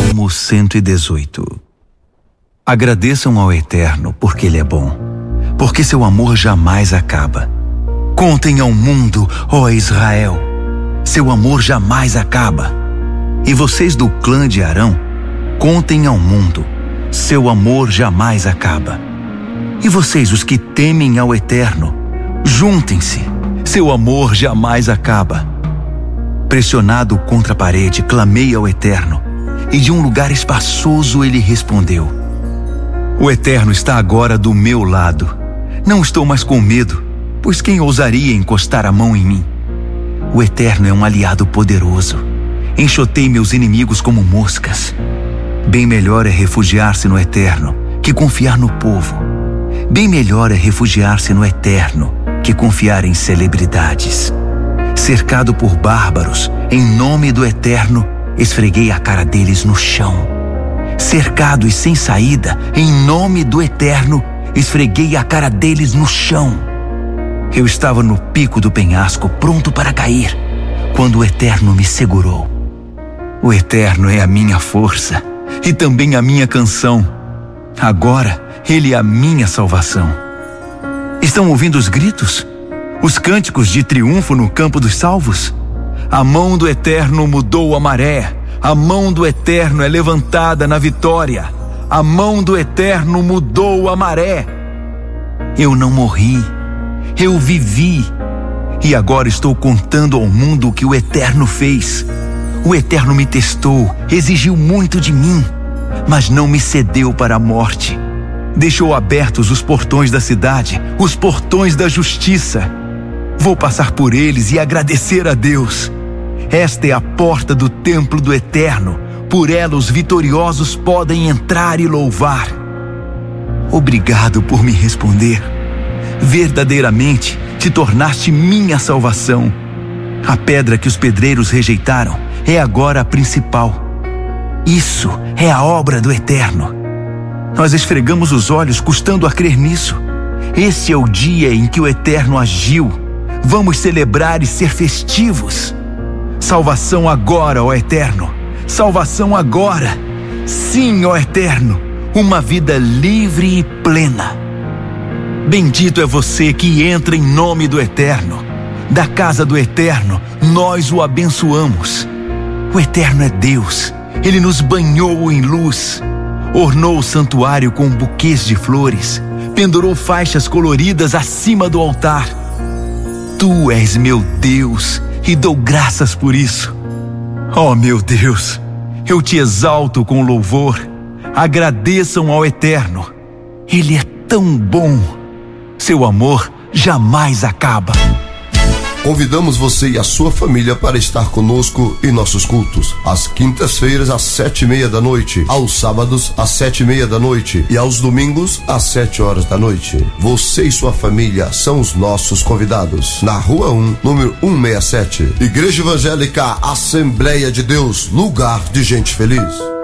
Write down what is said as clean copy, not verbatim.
Salmo 118. Agradeçam ao Eterno, porque Ele é bom, porque seu amor jamais acaba. Contem ao mundo, ó Israel, seu amor jamais acaba. E vocês do clã de Arão, contem ao mundo, seu amor jamais acaba. E vocês, os que temem ao Eterno, juntem-se, seu amor jamais acaba. Pressionado contra a parede, clamei ao Eterno, e de um lugar espaçoso Ele respondeu. O Eterno está agora do meu lado. Não estou mais com medo, pois quem ousaria encostar a mão em mim? O Eterno é um aliado poderoso. Enxotei meus inimigos como moscas. Bem melhor é refugiar-se no Eterno que confiar no povo. Bem melhor é refugiar-se no Eterno que confiar em celebridades. Cercado por bárbaros, em nome do Eterno, esfreguei a cara deles no chão. Cercado e sem saída, em nome do Eterno, esfreguei a cara deles no chão. Eu estava no pico do penhasco, pronto para cair, quando o Eterno me segurou. O Eterno é a minha força e também a minha canção. Agora, Ele é a minha salvação. Estão ouvindo os gritos? Os cânticos de triunfo no campo dos salvos? A mão do Eterno mudou a maré. A mão do Eterno é levantada na vitória. A mão do Eterno mudou a maré. Eu não morri. Eu vivi. E agora estou contando ao mundo o que o Eterno fez. O Eterno me testou, exigiu muito de mim, mas não me cedeu para a morte. Deixou abertos os portões da cidade, os portões da justiça. Vou passar por eles e agradecer a Deus. Esta é a porta do templo do Eterno. Por ela os vitoriosos podem entrar e louvar. Obrigado por me responder. Verdadeiramente te tornaste minha salvação. A pedra que os pedreiros rejeitaram é agora a principal. Isso é a obra do Eterno. Nós esfregamos os olhos custando a crer nisso. Esse é o dia em que o Eterno agiu. Vamos celebrar e ser festivos. Salvação agora, ó Eterno. Salvação agora. Sim, ó Eterno. Uma vida livre e plena. Bendito é você que entra em nome do Eterno. Da casa do Eterno, nós o abençoamos. O Eterno é Deus. Ele nos banhou em luz. Ornou o santuário com buquês de flores. Pendurou faixas coloridas acima do altar. Tu és meu Deus e dou graças por isso. Oh, meu Deus, eu te exalto com louvor. Agradeçam ao Eterno. Ele é tão bom. Seu amor jamais acaba. Convidamos você e a sua família para estar conosco em nossos cultos. Às quintas-feiras, às 7:30 da noite. Aos sábados, às 7:30 da noite. E aos domingos, às 7 horas da noite. Você e sua família são os nossos convidados. Na Rua 1, número 167. Igreja Evangélica Assembleia de Deus, lugar de gente feliz.